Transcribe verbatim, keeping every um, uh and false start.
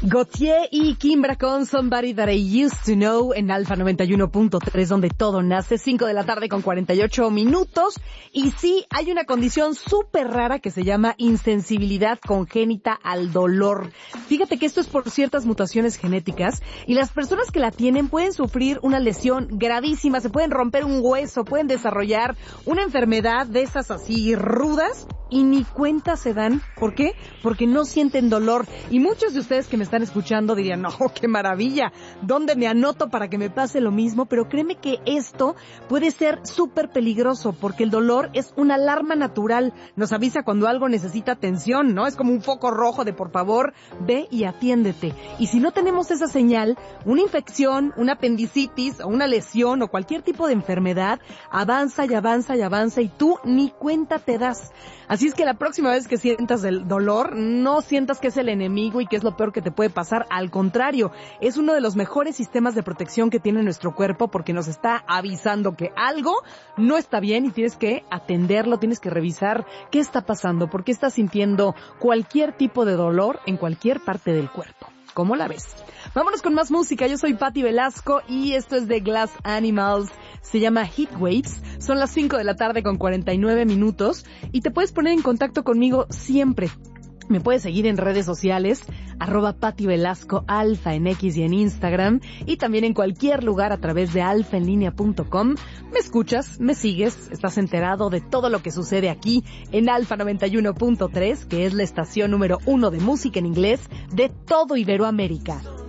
Gautier y Kimbra con Somebody That I Used to Know en Alfa noventa y uno punto tres, donde todo nace. Cinco de la tarde con cuarenta y ocho minutos. Y sí, hay una condición súper rara que se llama insensibilidad congénita al dolor. Fíjate que esto es por ciertas mutaciones genéticas y las personas que la tienen pueden sufrir una lesión gravísima, se pueden romper un hueso, pueden desarrollar una enfermedad de esas así rudas y ni cuenta se dan. ¿Por qué? Porque no sienten dolor. Y muchos de ustedes que me están escuchando dirían, no, qué maravilla, ¿dónde me anoto para que me pase lo mismo? Pero créeme que esto puede ser súper peligroso porque el dolor es una alarma natural. Nos avisa cuando algo necesita atención, ¿no? Es como un foco rojo de por favor, ve y atiéndete. Y si no tenemos esa señal, una infección, una apendicitis o una lesión o cualquier tipo de enfermedad avanza y avanza y avanza y tú ni cuenta te das. Así es que la próxima vez que sientas el dolor, no sientas que es el enemigo y que es lo peor que te puede pasar. Al contrario, es uno de los mejores sistemas de protección que tiene nuestro cuerpo porque nos está avisando que algo no está bien y tienes que atenderlo, tienes que revisar qué está pasando, por qué estás sintiendo cualquier tipo de dolor en cualquier parte del cuerpo. ¿Cómo la ves? Vámonos con más música. Yo soy Patti Velasco y esto es de Glass Animals. Se llama Heat Waves. Son las cinco de la tarde con cuarenta y nueve minutos y te puedes poner en contacto conmigo siempre. Me puedes seguir en redes sociales, arroba Patti Velasco, Alfa en X y en Instagram, y también en cualquier lugar a través de alfa en línea punto com. Me escuchas, me sigues, estás enterado de todo lo que sucede aquí en Alfa noventa y uno punto tres, que es la estación número uno de música en inglés de todo Iberoamérica.